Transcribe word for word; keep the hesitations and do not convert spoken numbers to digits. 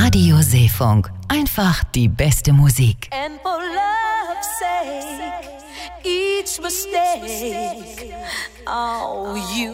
Radio Seefunk. Einfach die beste Musik. And for love's sake, each mistake, oh, you